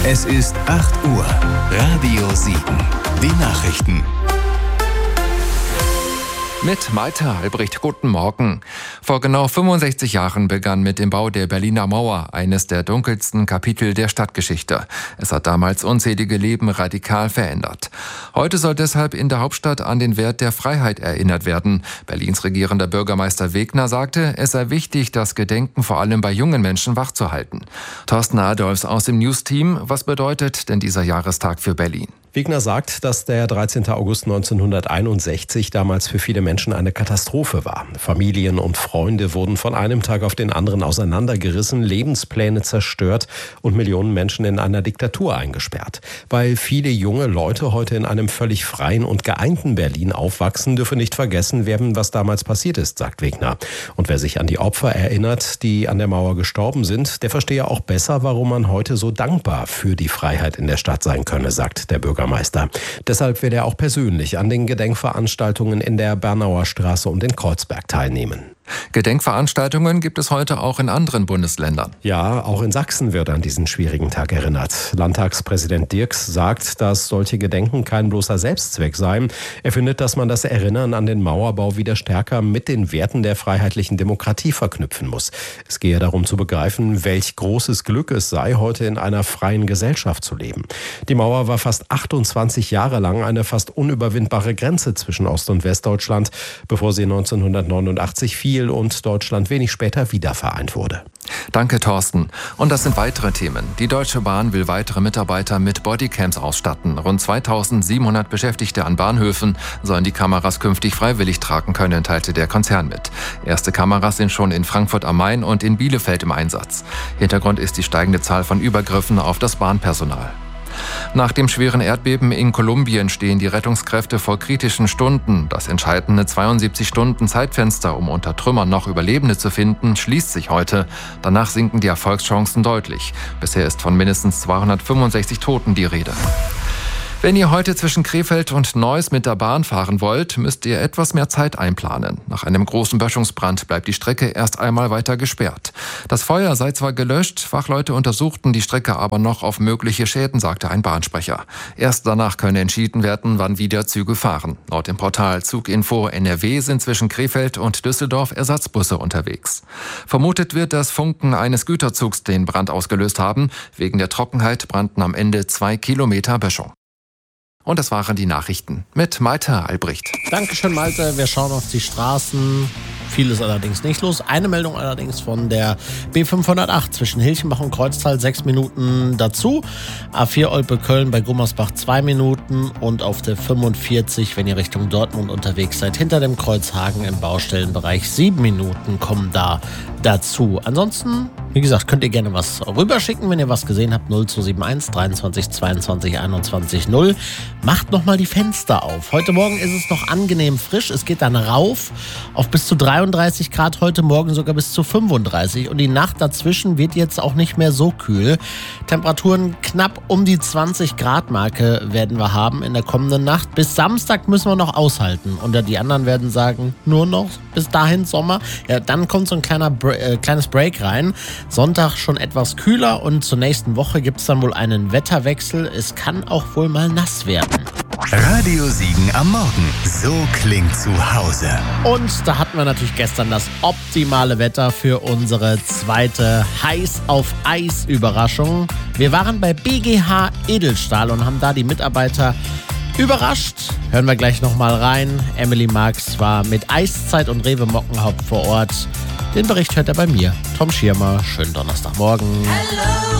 Es ist 8 Uhr. Radio Siegen. Die Nachrichten. Mit Malte Albrecht, guten Morgen. Vor genau 65 Jahren begann mit dem Bau der Berliner Mauer eines der dunkelsten Kapitel der Stadtgeschichte. Es hat damals unzählige Leben radikal verändert. Heute soll deshalb in der Hauptstadt an den Wert der Freiheit erinnert werden. Berlins regierender Bürgermeister Wegner sagte, es sei wichtig, das Gedenken vor allem bei jungen Menschen wachzuhalten. Thorsten Adolfs aus dem News-Team, was bedeutet denn dieser Jahrestag für Berlin? Wegner sagt, dass der 13. August 1961 damals für viele Menschen eine Katastrophe war. Familien und Freunde wurden von einem Tag auf den anderen auseinandergerissen, Lebenspläne zerstört und Millionen Menschen in einer Diktatur eingesperrt. Weil viele junge Leute heute in einem völlig freien und geeinten Berlin aufwachsen, dürfe nicht vergessen werden, was damals passiert ist, sagt Wegner. Und wer sich an die Opfer erinnert, die an der Mauer gestorben sind, der verstehe auch besser, warum man heute so dankbar für die Freiheit in der Stadt sein könne, sagt der Bürgermeister. Deshalb wird er auch persönlich an den Gedenkveranstaltungen in der Bernauer Straße und in Kreuzberg teilnehmen. Gedenkveranstaltungen gibt es heute auch in anderen Bundesländern. Ja, auch in Sachsen wird an diesen schwierigen Tag erinnert. Landtagspräsident Dirks sagt, dass solche Gedenken kein bloßer Selbstzweck seien. Er findet, dass man das Erinnern an den Mauerbau wieder stärker mit den Werten der freiheitlichen Demokratie verknüpfen muss. Es gehe darum zu begreifen, welch großes Glück es sei, heute in einer freien Gesellschaft zu leben. Die Mauer war fast 28 Jahre lang eine fast unüberwindbare Grenze zwischen Ost- und Westdeutschland, bevor sie 1989 fiel und Deutschland wenig später wieder vereint wurde. Danke, Thorsten. Und das sind weitere Themen. Die Deutsche Bahn will weitere Mitarbeiter mit Bodycams ausstatten. Rund 2700 Beschäftigte an Bahnhöfen sollen die Kameras künftig freiwillig tragen können, teilte der Konzern mit. Erste Kameras sind schon in Frankfurt am Main und in Bielefeld im Einsatz. Hintergrund ist die steigende Zahl von Übergriffen auf das Bahnpersonal. Nach dem schweren Erdbeben in Kolumbien stehen die Rettungskräfte vor kritischen Stunden. Das entscheidende 72-Stunden-Zeitfenster, um unter Trümmern noch Überlebende zu finden, schließt sich heute. Danach sinken die Erfolgschancen deutlich. Bisher ist von mindestens 265 Toten die Rede. Wenn ihr heute zwischen Krefeld und Neuss mit der Bahn fahren wollt, müsst ihr etwas mehr Zeit einplanen. Nach einem großen Böschungsbrand bleibt die Strecke erst einmal weiter gesperrt. Das Feuer sei zwar gelöscht, Fachleute untersuchten die Strecke aber noch auf mögliche Schäden, sagte ein Bahnsprecher. Erst danach könne entschieden werden, wann wieder Züge fahren. Laut dem Portal Zuginfo NRW sind zwischen Krefeld und Düsseldorf Ersatzbusse unterwegs. Vermutet wird, dass Funken eines Güterzugs den Brand ausgelöst haben. Wegen der Trockenheit brannten am Ende 2 Kilometer Böschung. Und das waren die Nachrichten mit Malte Albrecht. Dankeschön, Malte. Wir schauen auf die Straßen. Viel ist allerdings nicht los. Eine Meldung allerdings von der B508 zwischen Hilchenbach und Kreuztal, 6 Minuten dazu. A4 Olpe-Köln bei Gummersbach 2 Minuten. Und auf der 45, wenn ihr Richtung Dortmund unterwegs seid, hinter dem Kreuzhagen im Baustellenbereich 7 Minuten kommen da dazu. Ansonsten, wie gesagt, könnt ihr gerne was rüberschicken, wenn ihr was gesehen habt. 0271 23 22 21 0. Macht nochmal die Fenster auf. Heute Morgen ist es noch angenehm frisch. Es geht dann rauf auf bis zu 33 Grad, heute Morgen sogar bis zu 35. Und die Nacht dazwischen wird jetzt auch nicht mehr so kühl. Temperaturen knapp um die 20 Grad Marke werden wir haben in der kommenden Nacht. Bis Samstag müssen wir noch aushalten. Und die anderen werden sagen, nur noch bis dahin Sommer. Ja, dann kommt so ein kleines Break rein. Sonntag schon etwas kühler und zur nächsten Woche gibt es dann wohl einen Wetterwechsel. Es kann auch wohl mal nass werden. Radio Siegen am Morgen. So klingt zu Hause. Und da hatten wir natürlich gestern das optimale Wetter für unsere zweite Heiß-auf-Eis-Überraschung. Wir waren bei BGH Edelstahl und haben da die Mitarbeiter überrascht. Hören wir gleich nochmal rein. Emily Marx war mit Eiszeit und Rewe Mockenhaupt vor Ort. Den Bericht hört er bei mir, Tom Schirmer. Schönen Donnerstagmorgen. Hello.